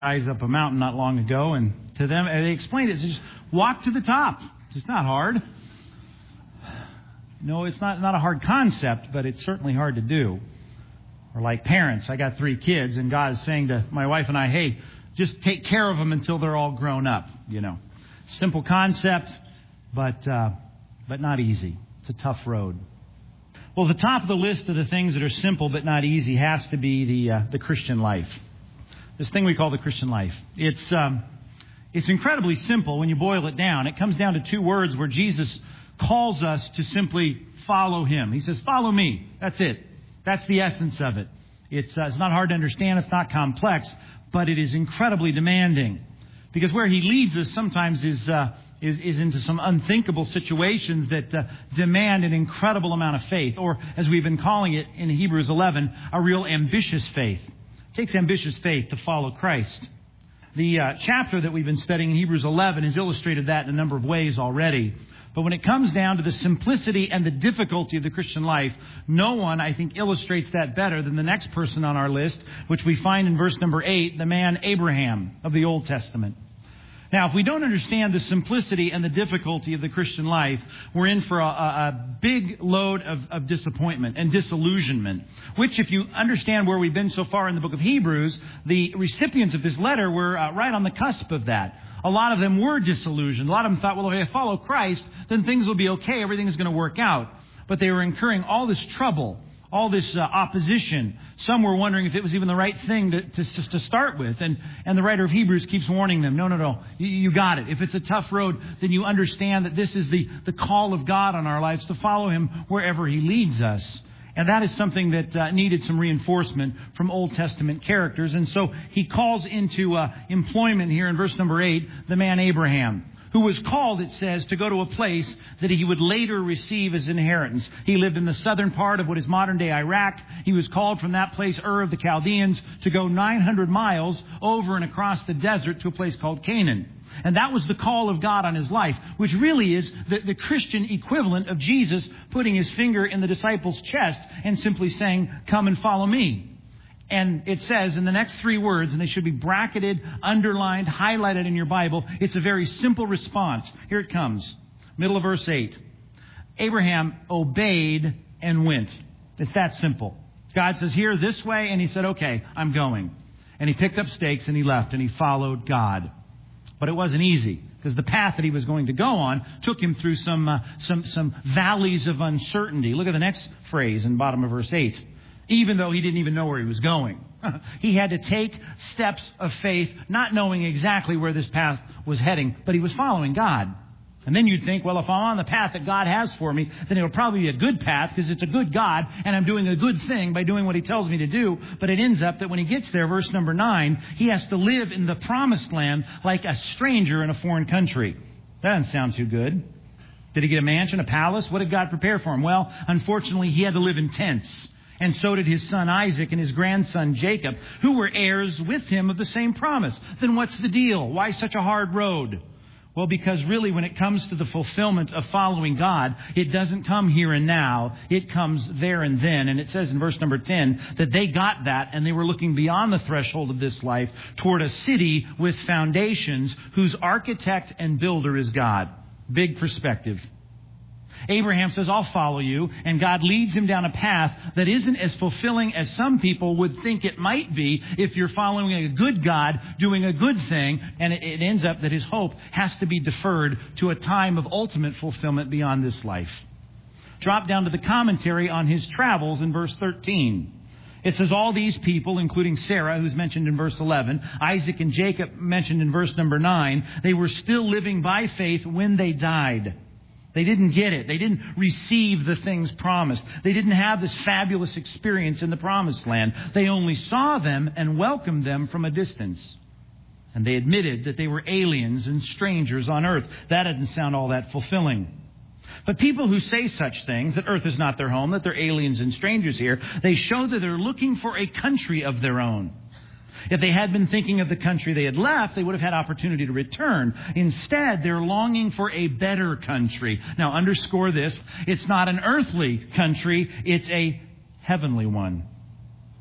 guys up a mountain not long ago, and to them, they explained it. It's just walk to the top. It's not hard. No, it's not a hard concept, but it's certainly hard to do. Or like parents, I got 3 kids, and God is saying to my wife and I, hey, just take care of them until they're all grown up. You know, simple concept, but not easy. It's a tough road. Well, the top of the list of the things that are simple but not easy has to be the Christian life. This thing we call the Christian life. It's incredibly simple when you boil it down. It comes down to 2 words where Jesus calls us to simply follow Him. He says, follow me. That's it. That's the essence of it. It's not hard to understand. It's not complex, but it is incredibly demanding. Because where He leads us sometimes is into some unthinkable situations that demand an incredible amount of faith. Or, as we've been calling it in Hebrews 11, a real ambitious faith. It takes ambitious faith to follow Christ. The chapter that we've been studying in Hebrews 11 has illustrated that in a number of ways already. But when it comes down to the simplicity and the difficulty of the Christian life, no one, I think, illustrates that better than the next person on our list, which we find in verse number 8, the man Abraham of the Old Testament. Now, if we don't understand the simplicity and the difficulty of the Christian life, we're in for a big load of disappointment and disillusionment, which, if you understand where we've been so far in the book of Hebrews, the recipients of this letter were right on the cusp of that. A lot of them were disillusioned. A lot of them thought, well, if I follow Christ, then things will be okay. Everything is going to work out. But they were incurring all this trouble, all this opposition. Some were wondering if it was even the right thing to start with. And the writer of Hebrews keeps warning them, no. You got it. If it's a tough road, then you understand that this is the call of God on our lives to follow Him wherever He leads us. And that is something that needed some reinforcement from Old Testament characters. And so He calls into employment here in verse number 8, the man Abraham, who was called, it says, to go to a place that he would later receive as inheritance. He lived in the southern part of what is modern-day Iraq. He was called from that place, Ur of the Chaldeans, to go 900 miles over and across the desert to a place called Canaan. And that was the call of God on his life, which really is the Christian equivalent of Jesus putting His finger in the disciples' chest and simply saying, come and follow me. And it says in the next 3 words, and they should be bracketed, underlined, highlighted in your Bible, it's a very simple response. Here it comes. Middle of verse 8. Abraham obeyed and went. It's that simple. God says, here, this way, and he said, okay, I'm going. And he picked up stakes and he left and he followed God. But it wasn't easy, because the path that he was going to go on took him through some valleys of uncertainty. Look at the next phrase in the bottom of verse 8. Even though he didn't even know where he was going. He had to take steps of faith, not knowing exactly where this path was heading, but he was following God. And then you'd think, well, if I'm on the path that God has for me, then it'll probably be a good path because it's a good God and I'm doing a good thing by doing what He tells me to do. But it ends up that when he gets there, verse number 9, he has to live in the promised land like a stranger in a foreign country. That doesn't sound too good. Did he get a mansion, a palace? What did God prepare for him? Well, unfortunately, he had to live in tents. And so did his son Isaac and his grandson Jacob, who were heirs with him of the same promise. Then what's the deal? Why such a hard road? Well, because really when it comes to the fulfillment of following God, it doesn't come here and now. It comes there and then. And it says in verse number 10 that they got that and they were looking beyond the threshold of this life toward a city with foundations whose architect and builder is God. Big perspective. Abraham says, I'll follow you, and God leads him down a path that isn't as fulfilling as some people would think it might be if you're following a good God, doing a good thing, and it ends up that his hope has to be deferred to a time of ultimate fulfillment beyond this life. Drop down to the commentary on his travels in verse 13. It says all these people, including Sarah, who's mentioned in verse 11, Isaac and Jacob mentioned in verse number 9, they were still living by faith when they died. They didn't get it. They didn't receive the things promised. They didn't have this fabulous experience in the promised land. They only saw them and welcomed them from a distance. And they admitted that they were aliens and strangers on earth. That doesn't sound all that fulfilling. But people who say such things, that earth is not their home, that they're aliens and strangers here, they show that they're looking for a country of their own. If they had been thinking of the country they had left, they would have had opportunity to return. Instead, they're longing for a better country. Now, underscore this. It's not an earthly country. It's a heavenly one.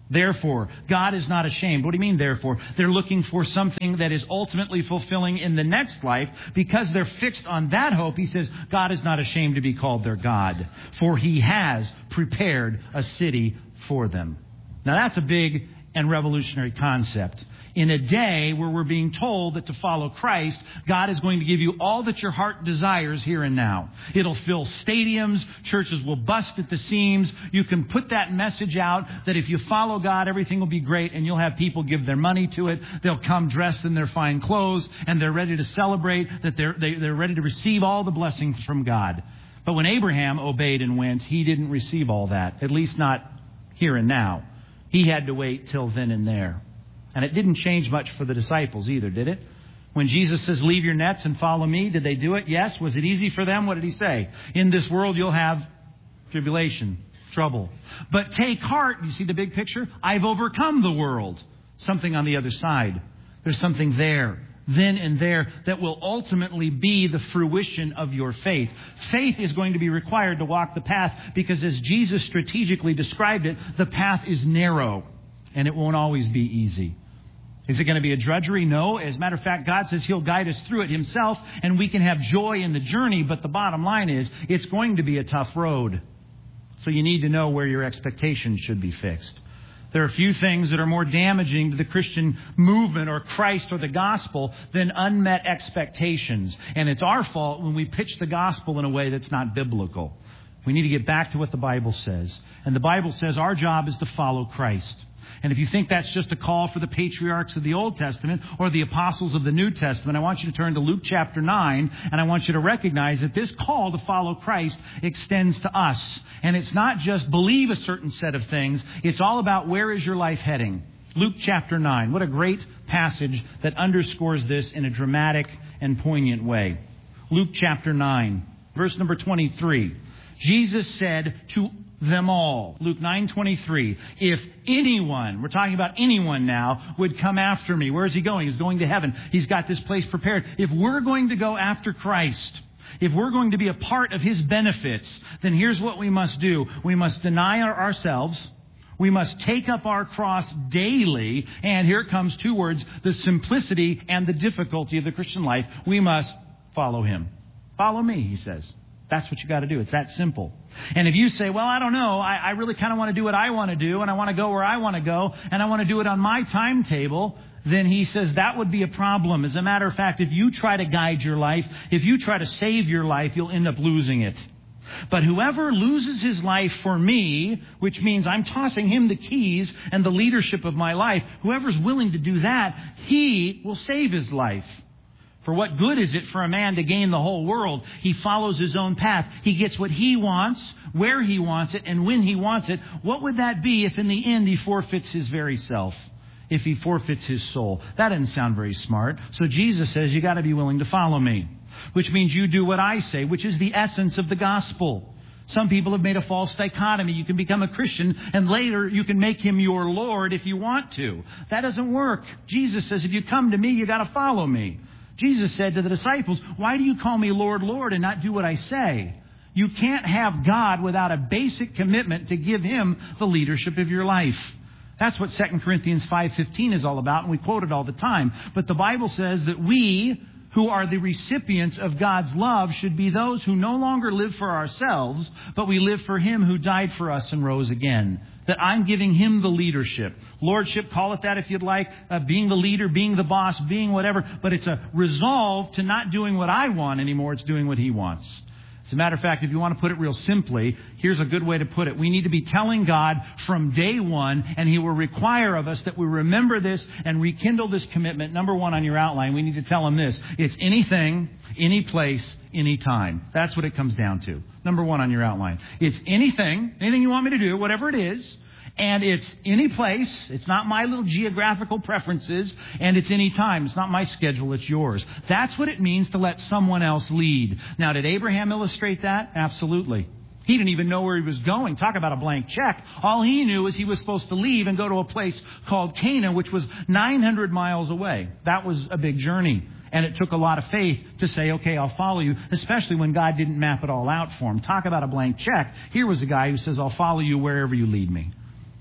Therefore, God is not ashamed. What do you mean, therefore? They're looking for something that is ultimately fulfilling in the next life. Because they're fixed on that hope, he says, God is not ashamed to be called their God, for he has prepared a city for them. Now, that's a big and revolutionary concept. In a day where we're being told that to follow Christ, God is going to give you all that your heart desires here and now. It'll fill stadiums. Churches will bust at the seams. You can put that message out that if you follow God, everything will be great, and you'll have people give their money to it. They'll come dressed in their fine clothes, and they're ready to celebrate, that they're ready to receive all the blessings from God. But when Abraham obeyed and went, he didn't receive all that, at least not here and now. He had to wait till then and there. And it didn't change much for the disciples either, did it? When Jesus says, leave your nets and follow me, did they do it? Yes. Was it easy for them? What did he say? In this world you'll have tribulation, trouble. But take heart. You see the big picture? I've overcome the world. Something on the other side. There's something there, then and there, that will ultimately be the fruition of your faith. Faith is going to be required to walk the path because, as Jesus strategically described it, the path is narrow and it won't always be easy. Is it going to be a drudgery? No. As a matter of fact, God says he'll guide us through it himself, and we can have joy in the journey. But the bottom line is, it's going to be a tough road. So you need to know where your expectations should be fixed. There are few things that are more damaging to the Christian movement or Christ or the gospel than unmet expectations. And it's our fault when we pitch the gospel in a way that's not biblical. We need to get back to what the Bible says. And the Bible says our job is to follow Christ. And if you think that's just a call for the patriarchs of the Old Testament or the apostles of the New Testament, I want you to turn to Luke chapter 9, and I want you to recognize that this call to follow Christ extends to us. And it's not just believe a certain set of things. It's all about where is your life heading. Luke chapter 9. What a great passage that underscores this in a dramatic and poignant way. Luke chapter 9, verse number 23. Jesus said to them all, Luke 9:23, if anyone, we're talking about anyone now, would come after me. Where is he going? He's going to heaven. He's got this place prepared. If we're going to go after Christ, if we're going to be a part of his benefits, then here's what we must do. We must deny ourselves. We must take up our cross daily. And here comes two words, the simplicity and the difficulty of the Christian life. We must follow him. Follow me, he says. That's what you got to do. It's that simple. And if you say, well, I don't know, I really kind of want to do what I want to do, and I want to go where I want to go, and I want to do it on my timetable, then he says that would be a problem. As a matter of fact, if you try to guide your life, if you try to save your life, you'll end up losing it. But whoever loses his life for me, which means I'm tossing him the keys and the leadership of my life, whoever's willing to do that, he will save his life. For what good is it for a man to gain the whole world? He follows his own path. He gets what he wants, where he wants it, and when he wants it. What would that be if in the end he forfeits his very self? If he forfeits his soul? That doesn't sound very smart. So Jesus says you got to be willing to follow me. Which means you do what I say, which is the essence of the gospel. Some people have made a false dichotomy. You can become a Christian and later you can make him your Lord if you want to. That doesn't work. Jesus says if you come to me, you got to follow me. Jesus said to the disciples, why do you call me Lord, Lord, and not do what I say? You can't have God without a basic commitment to give him the leadership of your life. That's what 2 Corinthians 5:15 is all about, and we quote it all the time. But the Bible says that we, who are the recipients of God's love, should be those who no longer live for ourselves, but we live for him who died for us and rose again. That I'm giving him the leadership. Lordship, call it that if you'd like. Being the leader, being the boss, being whatever. But it's a resolve to not doing what I want anymore. It's doing what he wants. As a matter of fact, if you want to put it real simply, here's a good way to put it. We need to be telling God from day one, and he will require of us that we remember this and rekindle this commitment. Number one on your outline, we need to tell him this. It's anything, any place, any time. That's what it comes down to. Number one on your outline. It's anything you want me to do, whatever it is. And it's any place. It's not my little geographical preferences. And it's any time. It's not my schedule. It's yours. That's what it means to let someone else lead. Now, did Abraham illustrate that? Absolutely. He didn't even know where he was going. Talk about a blank check. All he knew is he was supposed to leave and go to a place called Canaan, which was 900 miles away. That was a big journey. And it took a lot of faith to say, okay, I'll follow you, especially when God didn't map it all out for him. Talk about a blank check. Here was a guy who says, I'll follow you wherever you lead me.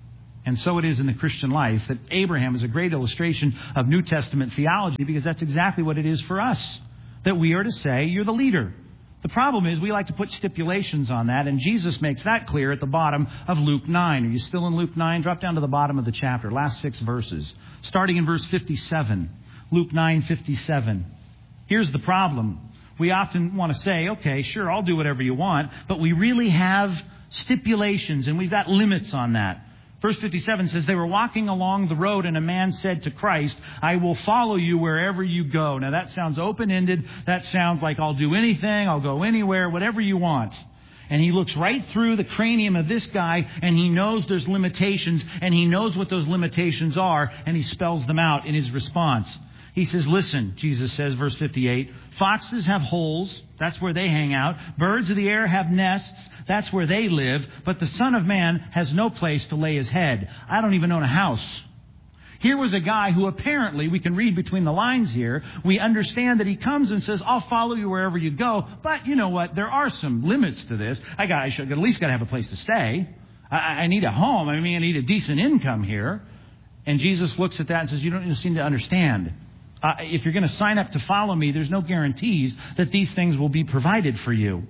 And so it is in the Christian life that Abraham is a great illustration of New Testament theology, because that's exactly what it is for us, that we are to say, you're the leader. The problem is we like to put stipulations on that, and Jesus makes that clear at the bottom of Luke 9. Are you still in Luke 9? Drop down to the bottom of the chapter, last 6 verses, starting in verse 57. Luke 9:57. Here's the problem. We often want to say, okay, sure, I'll do whatever you want, but we really have stipulations, and we've got limits on that. Verse 57 says, they were walking along the road, and a man said to Christ, I will follow you wherever you go. Now, that sounds open-ended. That sounds like I'll do anything, I'll go anywhere, whatever you want. And he looks right through the cranium of this guy, and he knows there's limitations, and he knows what those limitations are, and he spells them out in his response. He says, listen, Jesus says, verse 58, foxes have holes, that's where they hang out. Birds of the air have nests, that's where they live. But the Son of Man has no place to lay his head. I don't even own a house. Here was a guy who apparently, we can read between the lines here, we understand that he comes and says, I'll follow you wherever you go. But you know what? There are some limits to this. I should at least got to have a place to stay. I need a home. I need a decent income here. And Jesus looks at that and says, you don't seem to understand. If you're going to sign up to follow me, there's no guarantees that these things will be provided for you.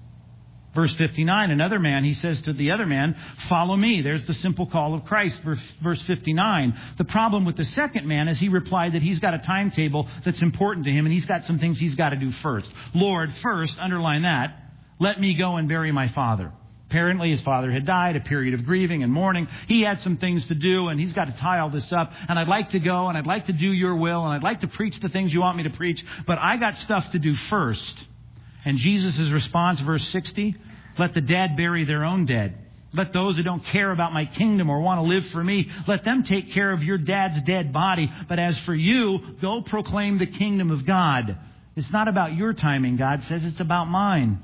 Verse 59, another man, he says to the other man, follow me. There's the simple call of Christ. Verse 59. The problem with the second man is he replied that he's got a timetable that's important to him, and he's got some things he's got to do first. Lord, first, underline that, let me go and bury my father. Apparently his father had died, a period of grieving and mourning. He had some things to do, and he's got to tie all this up. And I'd like to go, and I'd like to do your will, and I'd like to preach the things you want me to preach, but I got stuff to do first. And Jesus' response, verse 60, let the dead bury their own dead. Let those who don't care about my kingdom or want to live for me, let them take care of your dad's dead body. But as for you, go proclaim the kingdom of God. It's not about your timing, God says, it's about mine.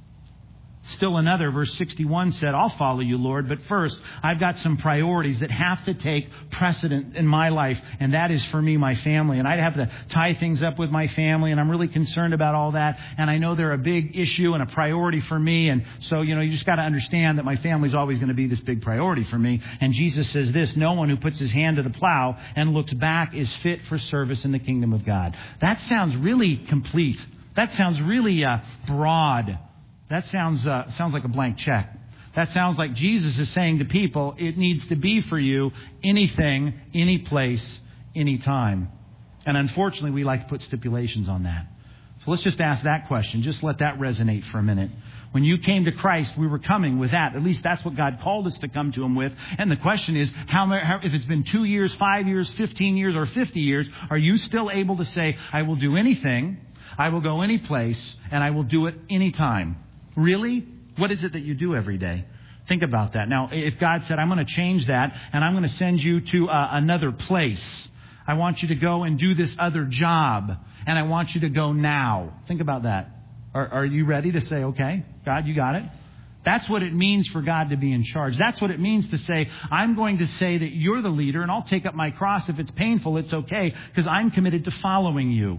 Still another, verse 61 said, I'll follow you, Lord, but first I've got some priorities that have to take precedent in my life, and that is for me, my family. And I'd have to tie things up with my family, and I'm really concerned about all that. And I know they're a big issue and a priority for me. And so, you just got to understand that my family's always going to be this big priority for me. And Jesus says this, no one who puts his hand to the plow and looks back is fit for service in the kingdom of God. That sounds really complete. That sounds really broad. That sounds like a blank check. That sounds like Jesus is saying to people, it needs to be for you anything, any place, any time. And unfortunately, we like to put stipulations on that. So let's just ask that question. Just let that resonate for a minute. When you came to Christ, we were coming with that. At least that's what God called us to come to Him with. And the question is, if it's been 2 years, 5 years, 15 years, or 50 years, are you still able to say, I will do anything, I will go any place, and I will do it anytime? Really? What is it that you do every day? Think about that. Now, if God said, I'm going to change that and I'm going to send you to another place. I want you to go and do this other job and I want you to go now. Think about that. Are you ready to say, okay, God, you got it? That's what it means for God to be in charge. That's what it means to say, I'm going to say that you're the leader and I'll take up my cross. If it's painful, it's okay because I'm committed to following you.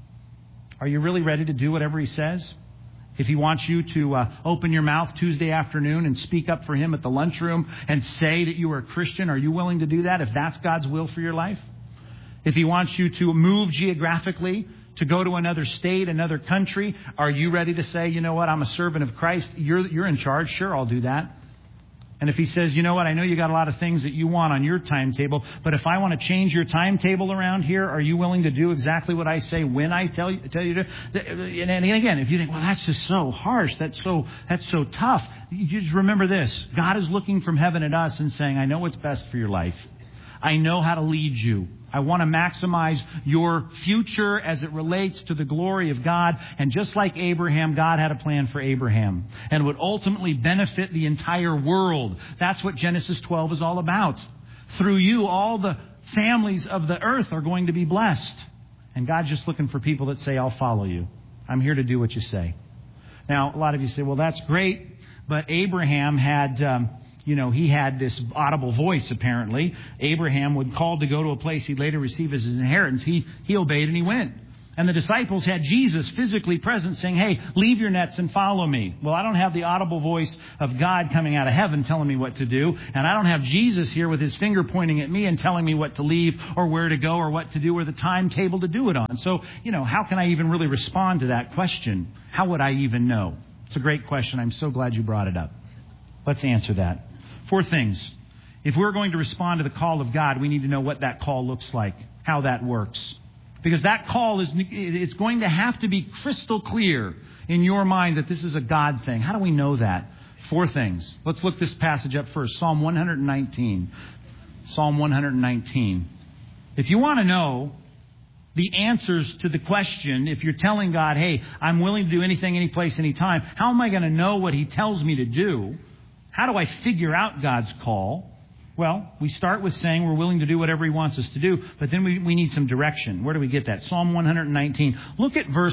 Are you really ready to do whatever He says? If He wants you to open your mouth Tuesday afternoon and speak up for Him at the lunchroom and say that you are a Christian, are you willing to do that if that's God's will for your life? If He wants you to move geographically, to go to another state, another country, are you ready to say, you know what, I'm a servant of Christ, you're in charge, sure, I'll do that. And if He says, you know what, I know you got a lot of things that you want on your timetable, but if I want to change your timetable around here, are you willing to do exactly what I say when I tell you to? And again, if you think, well, that's just so harsh, that's so tough, you just remember this. God is looking from heaven at us and saying, I know what's best for your life. I know how to lead you. I want to maximize your future as it relates to the glory of God. And just like Abraham, God had a plan for Abraham and would ultimately benefit the entire world. That's what Genesis 12 is all about. Through you, all the families of the earth are going to be blessed. And God's just looking for people that say, I'll follow you. I'm here to do what you say. Now, a lot of you say, well, that's great. But Abraham had... he had this audible voice, apparently. Abraham would call to go to a place he'd later receive as his inheritance. He obeyed and he went. And the disciples had Jesus physically present saying, hey, leave your nets and follow me. Well, I don't have the audible voice of God coming out of heaven telling me what to do. And I don't have Jesus here with his finger pointing at me and telling me what to leave or where to go or what to do or the timetable to do it on. So, how can I even really respond to that question? How would I even know? It's a great question. I'm so glad you brought it up. Let's answer that. 4 things. If we're going to respond to the call of God, we need to know what that call looks like, how that works. Because that call it's going to have to be crystal clear in your mind that this is a God thing. How do we know that? 4 things. Let's look this passage up first. Psalm 119. Psalm 119. If you want to know the answers to the question, if you're telling God, hey, I'm willing to do anything, any place, any time, how am I going to know what he tells me to do? How do I figure out God's call? Well, we start with saying we're willing to do whatever he wants us to do, but then we need some direction. Where do we get that? Psalm 119. Look at verse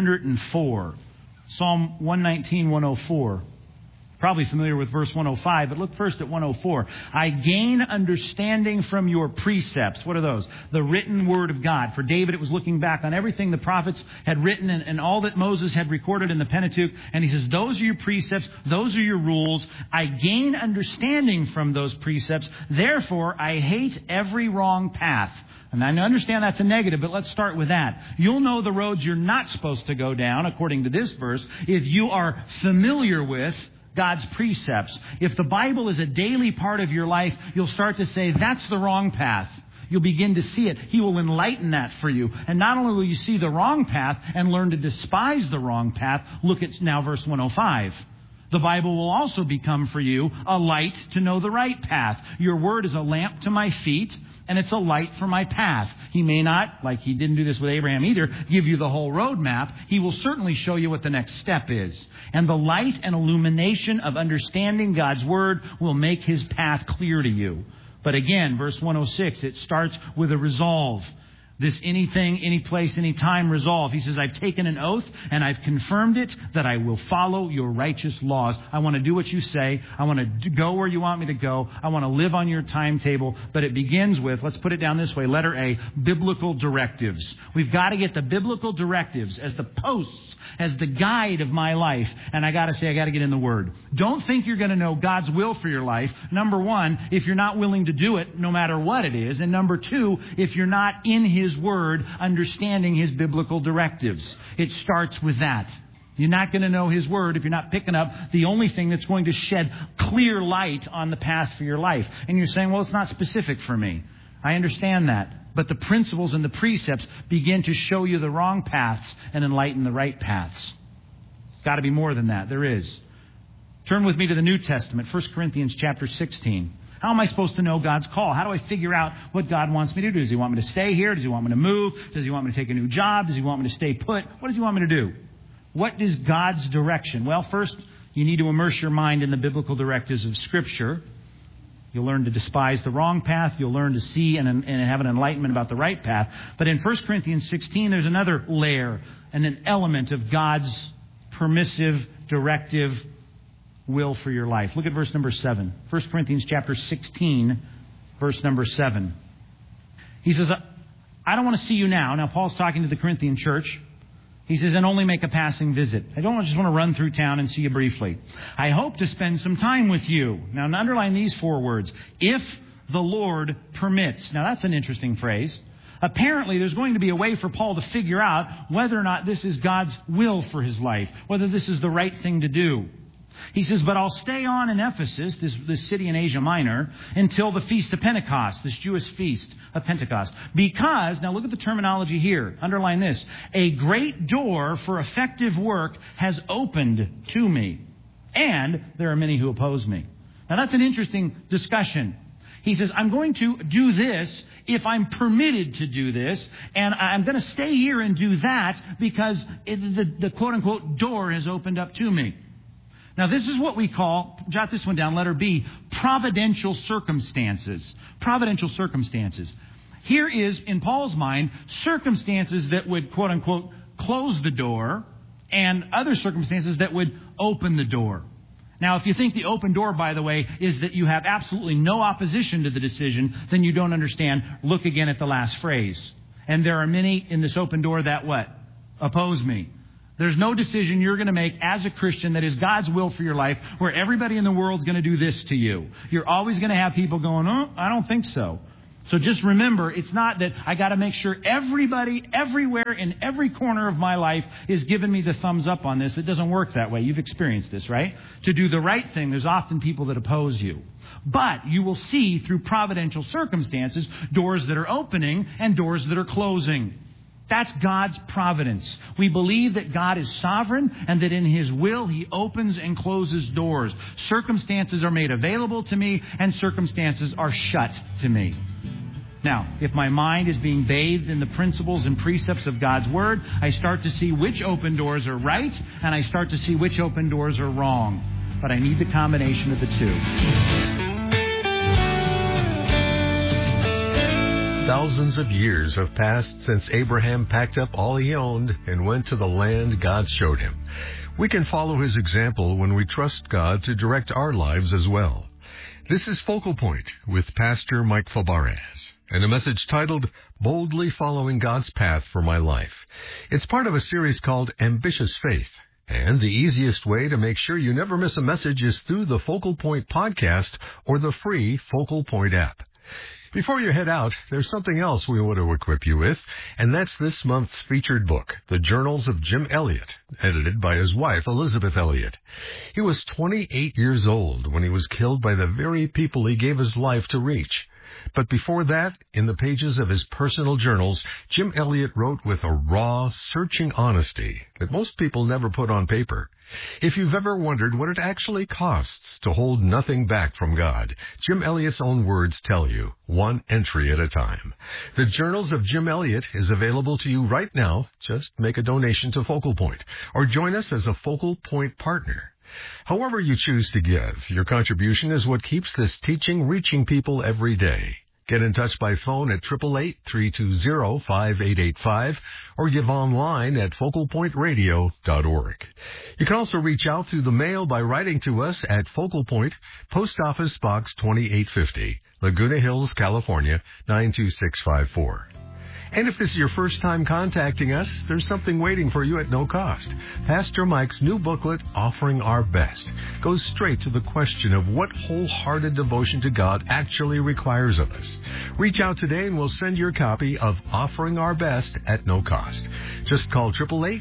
104. Psalm 119, 104. Probably familiar with verse 105, but look first at 104. I gain understanding from your precepts. What are those? The written word of God. For David, it was looking back on everything the prophets had written and all that Moses had recorded in the Pentateuch. And he says, those are your precepts. Those are your rules. I gain understanding from those precepts. Therefore, I hate every wrong path. And I understand that's a negative, but let's start with that. You'll know the roads you're not supposed to go down, according to this verse, if you are familiar with God's precepts. If the Bible is a daily part of your life, you'll start to say, that's the wrong path. You'll begin to see it. He will enlighten that for you. And not only will you see the wrong path and learn to despise the wrong path, look at now verse 105. The Bible will also become for you a light to know the right path. Your word is a lamp to my feet, and it's a light for my path. He may not, like he didn't do this with Abraham either, give you the whole roadmap. He will certainly show you what the next step is. And the light and illumination of understanding God's word will make his path clear to you. But again, verse 106, it starts with a resolve. This anything, any place, any time resolve. He says, I've taken an oath and I've confirmed it that I will follow your righteous laws. I want to do what you say. I want to go where you want me to go. I want to live on your timetable. But it begins with, let's put it down this way, letter A, biblical directives. We've got to get the biblical directives as the posts, as the guide of my life. And I got to say, I got to get in the Word. Don't think you're going to know God's will for your life. Number one, if you're not willing to do it, no matter what it is. And number two, if you're not in His Word, understanding His biblical directives. It starts with that. You're not going to know His Word if you're not picking up the only thing that's going to shed clear light on the path for your life. And you're saying, well, it's not specific for me. I understand that. But the principles and the precepts begin to show you the wrong paths and enlighten the right paths. Got to be more than that. There is. Turn with me to the New Testament, 1 Corinthians chapter 16. How am I supposed to know God's call? How do I figure out what God wants me to do? Does He want me to stay here? Does He want me to move? Does He want me to take a new job? Does He want me to stay put? What does He want me to do? What is God's direction? Well, first, you need to immerse your mind in the biblical directives of Scripture. You'll learn to despise the wrong path. You'll learn to see and have an enlightenment about the right path. But in 1 Corinthians 16, there's another layer and an element of God's permissive, directive will for your life. Look at verse number 7. 1 Corinthians chapter 16, verse number 7. He says, I don't want to see you now. Now, Paul's talking to the Corinthian church. He says, and only make a passing visit. I don't just want to run through town and see you briefly. I hope to spend some time with you. Now, underline these 4 words. If the Lord permits. Now, that's an interesting phrase. Apparently, there's going to be a way for Paul to figure out whether or not this is God's will for his life, whether this is the right thing to do. He says, but I'll stay on in Ephesus, this city in Asia Minor, until the Feast of Pentecost, this Jewish feast of Pentecost. Because, now look at the terminology here, underline this, a great door for effective work has opened to me, and there are many who oppose me. Now that's an interesting discussion. He says, I'm going to do this if I'm permitted to do this, and I'm going to stay here and do that because the quote-unquote door has opened up to me. Now, this is what we call, jot this one down, letter B, providential circumstances. Providential circumstances. Here is, in Paul's mind, circumstances that would, quote unquote, close the door, and other circumstances that would open the door. Now, if you think the open door, by the way, is that you have absolutely no opposition to the decision, then you don't understand. Look again at the last phrase. And there are many in this open door that what? Oppose me. There's no decision you're going to make as a Christian that is God's will for your life where everybody in the world's going to do this to you. You're always going to have people going, oh, I don't think so. So just remember, it's not that I got to make sure everybody, everywhere, in every corner of my life is giving me the thumbs up on this. It doesn't work that way. You've experienced this, right? To do the right thing, there's often people that oppose you. But you will see through providential circumstances doors that are opening and doors that are closing. That's God's providence. We believe that God is sovereign and that in His will He opens and closes doors. Circumstances are made available to me and circumstances are shut to me. Now, if my mind is being bathed in the principles and precepts of God's Word, I start to see which open doors are right and I start to see which open doors are wrong. But I need the combination of the two. Thousands of years have passed since Abraham packed up all he owned and went to the land God showed him. We can follow his example when we trust God to direct our lives as well. This is Focal Point with Pastor Mike Fabarez and a message titled, Boldly Following God's Path for My Life. It's part of a series called Ambitious Faith. And the easiest way to make sure you never miss a message is through the Focal Point podcast or the free Focal Point app. Before you head out, there's something else we want to equip you with, and that's this month's featured book, The Journals of Jim Elliot, edited by his wife, Elizabeth Elliot. He was 28 years old when he was killed by the very people he gave his life to reach. But before that, in the pages of his personal journals, Jim Elliot wrote with a raw, searching honesty that most people never put on paper. If you've ever wondered what it actually costs to hold nothing back from God, Jim Elliot's own words tell you, one entry at a time. The Journals of Jim Elliot is available to you right now. Just make a donation to Focal Point or join us as a Focal Point partner. However you choose to give, your contribution is what keeps this teaching reaching people every day. Get in touch by phone at 888-320-5885 or give online at focalpointradio.org. You can also reach out through the mail by writing to us at Focal Point, Post Office Box 2850, Laguna Hills, California, 92654. And if this is your first time contacting us, there's something waiting for you at no cost. Pastor Mike's new booklet, Offering Our Best, goes straight to the question of what wholehearted devotion to God actually requires of us. Reach out today and we'll send your copy of Offering Our Best at no cost. Just call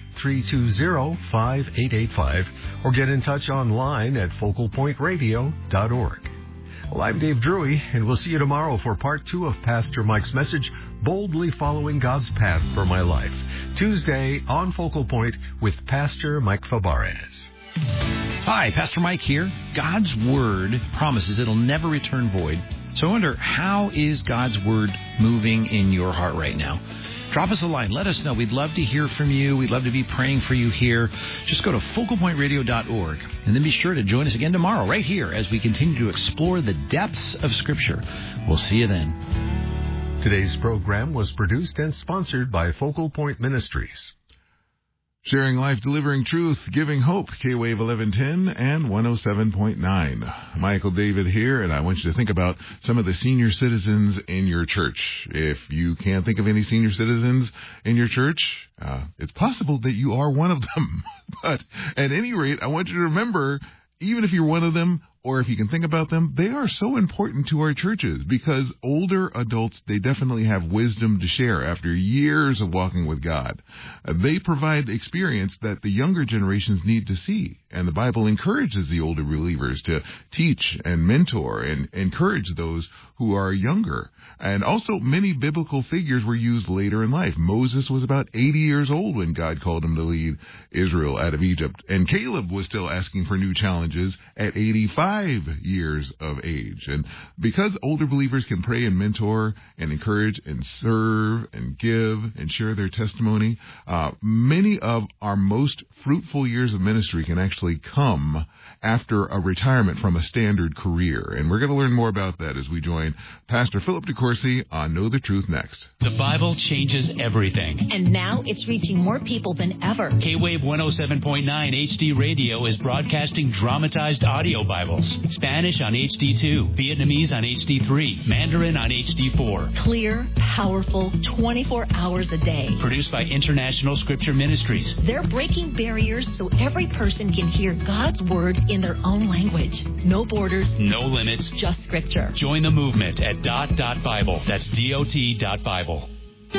888-320-5885 or get in touch online at focalpointradio.org. Well, I'm Dave Drury, and we'll see you tomorrow for part 2 of Pastor Mike's message, Boldly Following God's Path for My Life, Tuesday on Focal Point with Pastor Mike Fabarez. Hi, Pastor Mike here. God's Word promises it'll never return void. So I wonder, how is God's Word moving in your heart right now? Drop us a line. Let us know. We'd love to hear from you. We'd love to be praying for you here. Just go to focalpointradio.org and then be sure to join us again tomorrow right here as we continue to explore the depths of Scripture. We'll see you then. Today's program was produced and sponsored by Focal Point Ministries. Sharing life, delivering truth, giving hope, K-Wave 1110 and 107.9. Michael David here, and I want you to think about some of the senior citizens in your church. If you can't think of any senior citizens in your church, it's possible that you are one of them. But at any rate, I want you to remember, even if you're one of them, or if you can think about them, they are so important to our churches because older adults, they definitely have wisdom to share after years of walking with God. They provide experience that the younger generations need to see. And the Bible encourages the older believers to teach and mentor and encourage those who are younger. And also, many biblical figures were used later in life. Moses was about 80 years old when God called him to lead Israel out of Egypt. And Caleb was still asking for new challenges at 85 years of age. And because older believers can pray and mentor and encourage and serve and give and share their testimony, many of our most fruitful years of ministry can actually come after a retirement from a standard career. And we're going to learn more about that as we join Pastor Philip DeCourcy on Know the Truth next. The Bible changes everything. And now it's reaching more people than ever. K-Wave 107.9 HD Radio is broadcasting dramatized audio Bibles. channels. Spanish on HD2, Vietnamese on HD3, Mandarin on HD4. Clear, powerful, 24 hours a day. Produced by International Scripture Ministries. They're breaking barriers so every person can hear God's Word in their own language. No borders. No limits. Just Scripture. Join the movement at .Bible. That's DOT.Bible.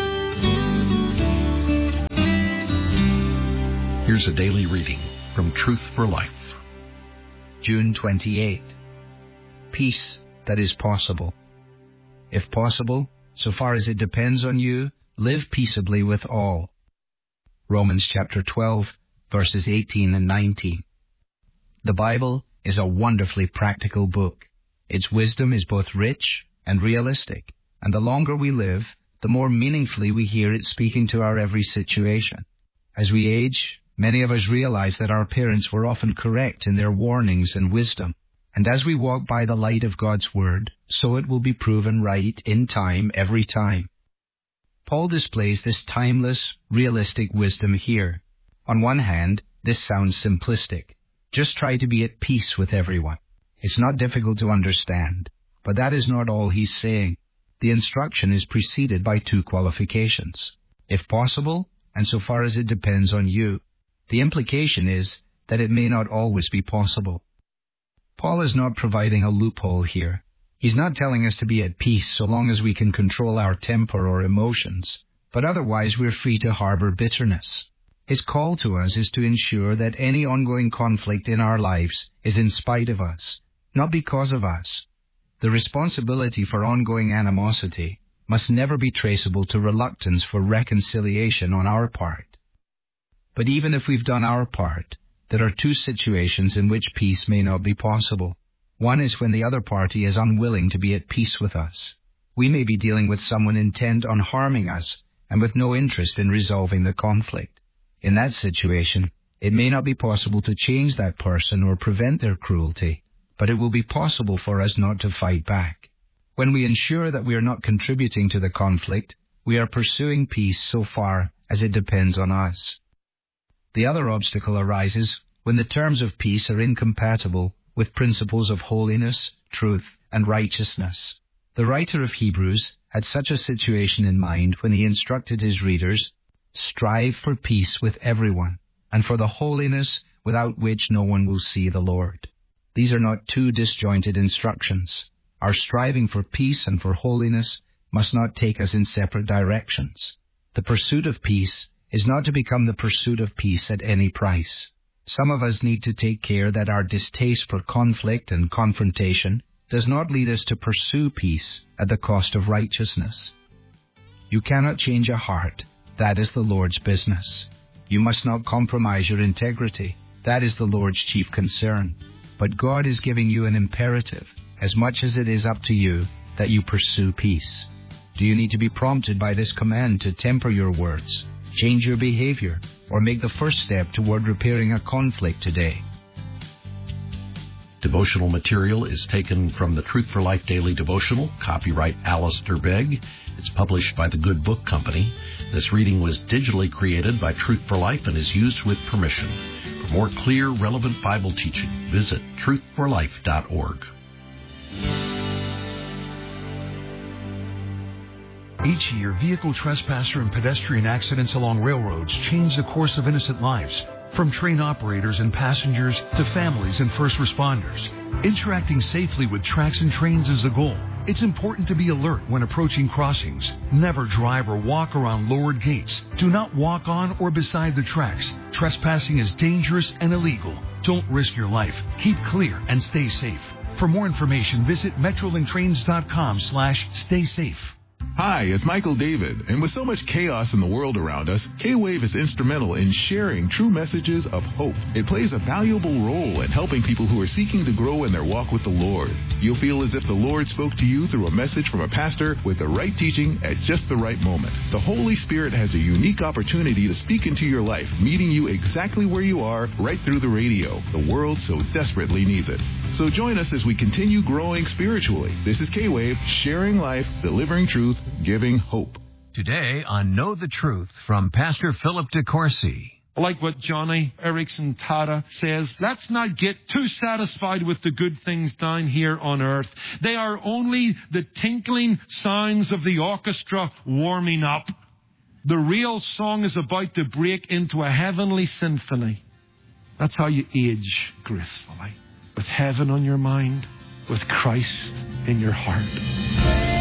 Here's a daily reading from Truth for Life. June 28. Peace that is possible. If possible, so far as it depends on you, live peaceably with all. Romans chapter 12, verses 18 and 19. The Bible is a wonderfully practical book. Its wisdom is both rich and realistic, and the longer we live, the more meaningfully we hear it speaking to our every situation. As we age, many of us realize that our parents were often correct in their warnings and wisdom. And as we walk by the light of God's Word, so it will be proven right in time every time. Paul displays this timeless, realistic wisdom here. On one hand, this sounds simplistic. Just try to be at peace with everyone. It's not difficult to understand, but that is not all he's saying. The instruction is preceded by two qualifications. If possible, and so far as it depends on you. The implication is that it may not always be possible. Paul is not providing a loophole here. He's not telling us to be at peace so long as we can control our temper or emotions, but otherwise we're free to harbor bitterness. His call to us is to ensure that any ongoing conflict in our lives is in spite of us, not because of us. The responsibility for ongoing animosity must never be traceable to reluctance for reconciliation on our part. But even if we've done our part, there are two situations in which peace may not be possible. One is when the other party is unwilling to be at peace with us. We may be dealing with someone intent on harming us and with no interest in resolving the conflict. In that situation, it may not be possible to change that person or prevent their cruelty, but it will be possible for us not to fight back. When we ensure that we are not contributing to the conflict, we are pursuing peace so far as it depends on us. The other obstacle arises when the terms of peace are incompatible with principles of holiness, truth, and righteousness. The writer of Hebrews had such a situation in mind when he instructed his readers, "Strive for peace with everyone, and for the holiness without which no one will see the Lord." These are not two disjointed instructions. Our striving for peace and for holiness must not take us in separate directions. The pursuit of peace is not to become the pursuit of peace at any price. Some of us need to take care that our distaste for conflict and confrontation does not lead us to pursue peace at the cost of righteousness. You cannot change a heart. That is the Lord's business. You must not compromise your integrity. That is the Lord's chief concern. But God is giving you an imperative, as much as it is up to you, that you pursue peace. Do you need to be prompted by this command to temper your words, change your behavior, or make the first step toward repairing a conflict today? Devotional material is taken from the Truth for Life Daily Devotional, copyright Alistair Begg. It's published by the Good Book Company. This reading was digitally created by Truth for Life and is used with permission. For more clear, relevant Bible teaching, visit truthforlife.org. Each year, vehicle trespasser and pedestrian accidents along railroads change the course of innocent lives, from train operators and passengers to families and first responders. Interacting safely with tracks and trains is the goal. It's important to be alert when approaching crossings. Never drive or walk around lowered gates. Do not walk on or beside the tracks. Trespassing is dangerous and illegal. Don't risk your life. Keep clear and stay safe. For more information, visit metrolinktrains.com/staysafe. Hi, it's Michael David, and with so much chaos in the world around us, K-Wave is instrumental in sharing true messages of hope. It plays a valuable role in helping people who are seeking to grow in their walk with the Lord. You'll feel as if the Lord spoke to you through a message from a pastor with the right teaching at just the right moment. The Holy Spirit has a unique opportunity to speak into your life, meeting you exactly where you are, right through the radio. The world so desperately needs it. So join us as we continue growing spiritually. This is K-Wave, sharing life, delivering truth, giving hope. Today on Know the Truth from Pastor Philip DeCourcy. I like what Johnny Erickson Tada says. Let's not get too satisfied with the good things down here on earth. They are only the tinkling sounds of the orchestra warming up. The real song is about to break into a heavenly symphony. That's how you age gracefully. With heaven on your mind, with Christ in your heart.